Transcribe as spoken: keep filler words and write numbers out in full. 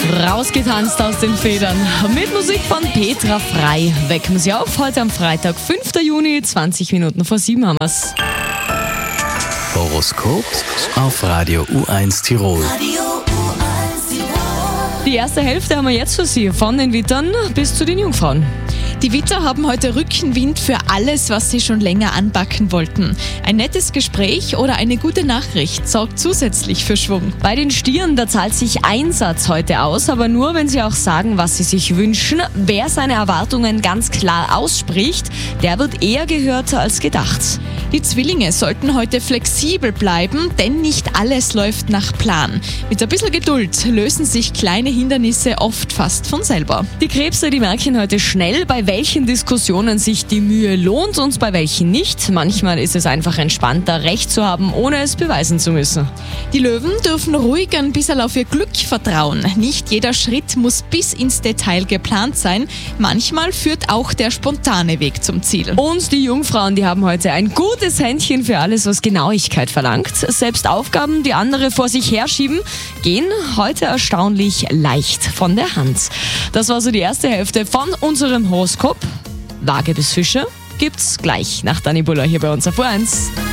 Rausgetanzt aus den Federn. Mit Musik von Petra Frei. Wecken Sie auf, heute am Freitag, fünften Juni, zwanzig Minuten vor sieben haben wir's. Horoskop auf Radio U eins Tirol. Die erste Hälfte haben wir jetzt für Sie, von den Wittern bis zu den Jungfrauen. Die Witter haben heute Rückenwind für alles, was sie schon länger anpacken wollten. Ein nettes Gespräch oder eine gute Nachricht sorgt zusätzlich für Schwung. Bei den Stieren, da zahlt sich Einsatz heute aus, aber nur, wenn Sie auch sagen, was Sie sich wünschen. Wer seine Erwartungen ganz klar ausspricht, der wird eher gehört als gedacht. Die Zwillinge sollten heute flexibel bleiben, denn nicht alles läuft nach Plan. Mit ein bisschen Geduld lösen sich kleine Hindernisse oft fast von selber. Die Krebse, die merken heute schnell, bei welchen Diskussionen sich die Mühe lohnt und bei welchen nicht. Manchmal ist es einfach entspannter, Recht zu haben, ohne es beweisen zu müssen. Die Löwen dürfen ruhig ein bisschen auf ihr Glück vertrauen. Nicht jeder Schritt muss bis ins Detail geplant sein. Manchmal führt auch der spontane Weg zum Ziel. Und die Jungfrauen, die haben heute ein gutes Händchen für alles, was Genauigkeit verlangt. Selbst Aufgaben, die andere vor sich herschieben, gehen heute erstaunlich leicht von der Hand. Das war so die erste Hälfte von unserem Horoskop. Waage bis Fische gibt's gleich nach Dani Buller hier bei uns auf U eins.